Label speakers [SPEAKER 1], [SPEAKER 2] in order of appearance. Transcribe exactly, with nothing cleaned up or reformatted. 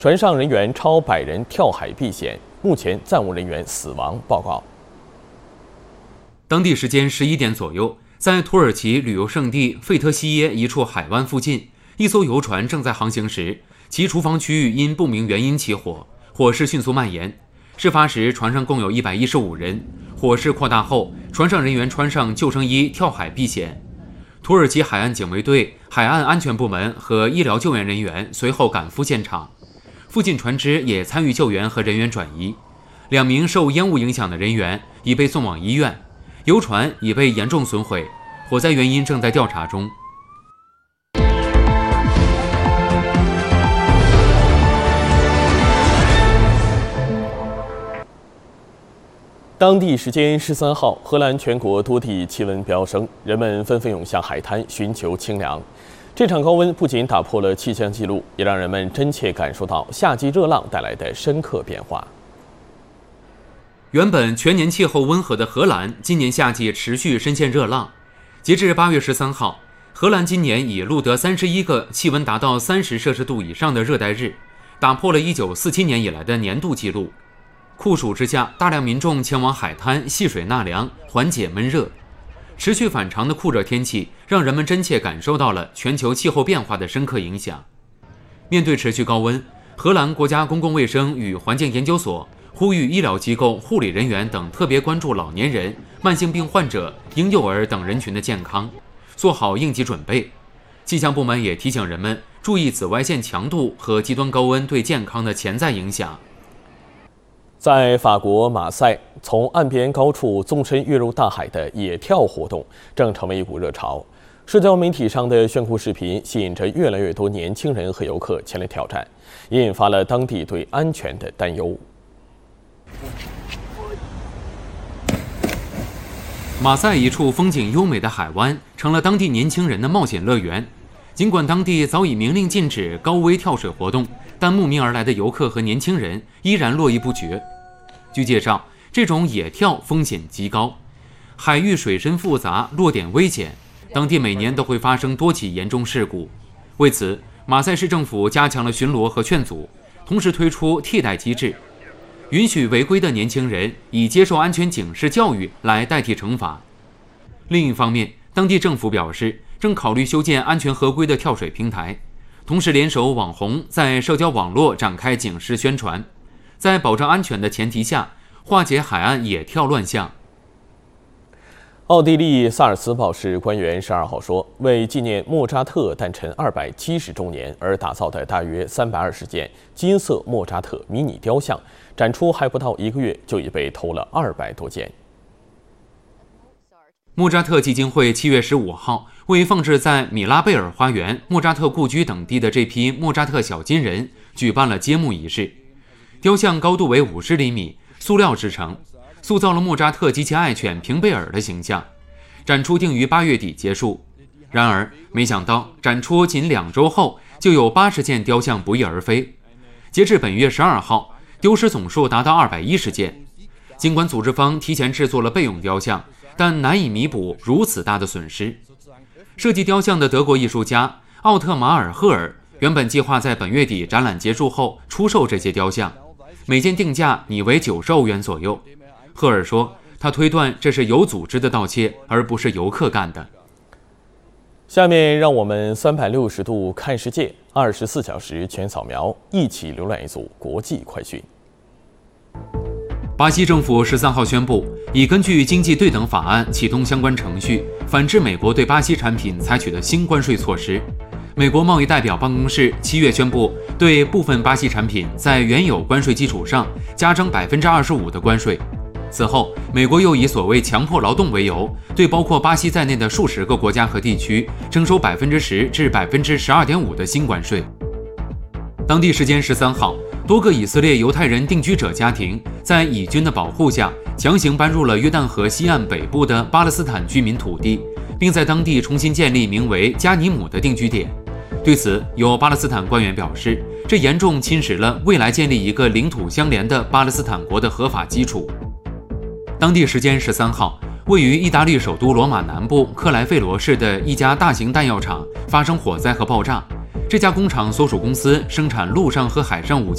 [SPEAKER 1] 船上人员超百人跳海避险，目前暂无人员死亡报告。
[SPEAKER 2] 当地时间十一点左右，在土耳其旅游胜地费特西耶一处海湾附近，一艘游船正在航行时，其厨房区域因不明原因起火，火势迅速蔓延。事发时，船上共有一百一十五人。火势扩大后，船上人员穿上救生衣跳海避险。土耳其海岸警卫队、海岸安全部门和医疗救援人员随后赶赴现场，附近船只也参与救援和人员转移。两名受烟雾影响的人员已被送往医院，游船已被严重损毁，火灾原因正在调查中。
[SPEAKER 1] 当地时间十三号，荷兰全国多地气温飙升，人们纷纷涌向海滩寻求清凉。这场高温不仅打破了气象记录，也让人们真切感受到夏季热浪带来的深刻变化。
[SPEAKER 2] 原本全年气候温和的荷兰，今年夏季持续深陷热浪。截至八月十三号，荷兰今年已录得三十一个气温达到三十摄氏度以上的热带日，打破了一九四七年以来的年度纪录。酷暑之下，大量民众前往海滩戏水纳凉，缓解闷热。持续反常的酷热天气，让人们真切感受到了全球气候变化的深刻影响。面对持续高温，荷兰国家公共卫生与环境研究所呼吁医疗机构、护理人员等特别关注老年人、慢性病患者、婴幼儿等人群的健康，做好应急准备。气象部门也提醒人们注意紫外线强度和极端高温对健康的潜在影响。
[SPEAKER 1] 在法国马赛，从岸边高处纵身跃入大海的野跳活动正成为一股热潮。社交媒体上的炫酷视频吸引着越来越多年轻人和游客前来挑战，也引发了当地对安全的担忧。
[SPEAKER 2] 马赛一处风景优美的海湾成了当地年轻人的冒险乐园。尽管当地早已明令禁止高危跳水活动，但慕名而来的游客和年轻人依然络绎不绝。据介绍，这种野跳风险极高，海域水深复杂，落点危险，当地每年都会发生多起严重事故。为此，马赛市政府加强了巡逻和劝阻，同时推出替代机制，允许违规的年轻人以接受安全警示教育来代替惩罚。另一方面，当地政府表示，正考虑修建安全合规的跳水平台，同时联手网红在社交网络展开警示宣传，在保证安全的前提下，化解海岸野跳乱象。
[SPEAKER 1] 奥地利萨尔茨堡市官员十二号说，为纪念莫扎特诞辰二百七十周年而打造的大约三百二十件金色莫扎特迷你雕像，展出还不到一个月就已被偷了二百多件。
[SPEAKER 2] 莫扎特基金会七月十五号为放置在米拉贝尔花园、莫扎特故居等地的这批莫扎特小金人举办了揭幕仪式。雕像高度为五十厘米，塑料制成，塑造了莫扎特及其爱犬平贝尔的形象。展出定于八月底结束。然而，没想到展出仅两周后，就有八十件雕像不翼而飞。截至本月十二号，丢失总数达到二百一十件。尽管组织方提前制作了备用雕像，但难以弥补如此大的损失。设计雕像的德国艺术家奥特马尔·赫尔原本计划在本月底展览结束后出售这些雕像，每件定价拟为九十欧元左右。赫尔说，他推断这是有组织的盗窃，而不是游客干的。
[SPEAKER 1] 下面让我们三百六十度看世界，二十四小时全扫描，一起浏览一组国际快讯。
[SPEAKER 2] 巴西政府十三号宣布，已根据经济对等法案启动相关程序，反制美国对巴西产品采取的新关税措施。美国贸易代表办公室七月宣布，对部分巴西产品在原有关税基础上加征百分之二十五的关税。此后，美国又以所谓强迫劳动为由，对包括巴西在内的数十个国家和地区征收百分之十至百分之十二点五的新关税。当地时间十三号，多个以色列犹太人定居者家庭在以军的保护下，强行搬入了约旦河西岸北部的巴勒斯坦居民土地，并在当地重新建立名为加尼姆的定居点。对此，有巴勒斯坦官员表示，这严重侵蚀了未来建立一个领土相连的巴勒斯坦国的合法基础。当地时间十三号，位于意大利首都罗马南部克莱费罗市的一家大型弹药厂发生火灾和爆炸。这家工厂所属公司生产陆上和海上武器